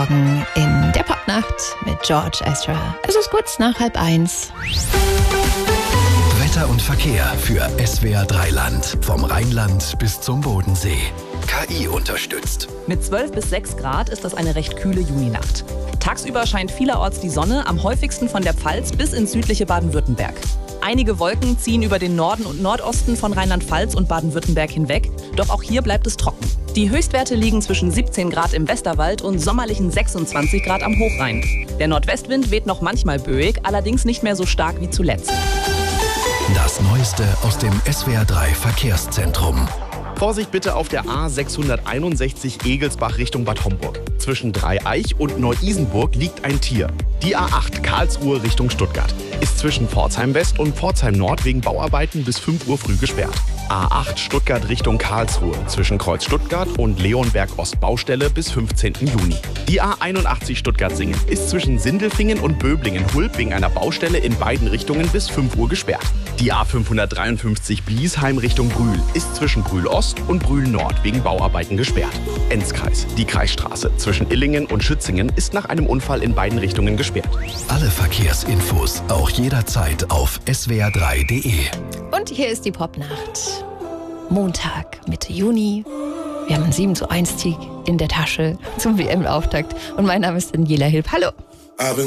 Morgen in der Popnacht mit George Ezra. Es ist kurz nach 12:30. Wetter und Verkehr für SWR 3 Land. Vom Rheinland bis zum Bodensee. KI unterstützt. Mit 12 bis 6 Grad ist das eine recht kühle Juninacht. Tagsüber scheint vielerorts die Sonne, am häufigsten von der Pfalz bis ins südliche Baden-Württemberg. Einige Wolken ziehen über den Norden und Nordosten von Rheinland-Pfalz und Baden-Württemberg hinweg, doch auch hier bleibt es trocken. Die Höchstwerte liegen zwischen 17 Grad im Westerwald und sommerlichen 26 Grad am Hochrhein. Der Nordwestwind weht noch manchmal böig, allerdings nicht mehr so stark wie zuletzt. Das Neueste aus dem SWR 3 Verkehrszentrum. Vorsicht bitte auf der A661 Egelsbach Richtung Bad Homburg. Zwischen Dreieich und Neu-Isenburg liegt ein Tier. Die A8 Karlsruhe Richtung Stuttgart ist zwischen Pforzheim West und Pforzheim Nord wegen Bauarbeiten bis 5 Uhr früh gesperrt. A8 Stuttgart Richtung Karlsruhe zwischen Kreuz Stuttgart und Leonberg Ost Baustelle bis 15. Juni. Die A81 Stuttgart-Singen ist zwischen Sindelfingen und Böblingen-Hulb wegen einer Baustelle in beiden Richtungen bis 5 Uhr gesperrt. Die A553 Biesheim Richtung Brühl ist zwischen Brühl Ost und Brühl Nord wegen Bauarbeiten gesperrt. Enzkreis, die Kreisstraße zwischen Illingen und Schützingen ist nach einem Unfall in beiden Richtungen gesperrt. Alle Verkehrsinfos auch jederzeit auf swr3.de. Und hier ist die Popnacht. Montag, Mitte Juni. Wir haben einen 7:1 Sieg in der Tasche zum WM-Auftakt. Und mein Name ist Daniela Hilb. Hallo.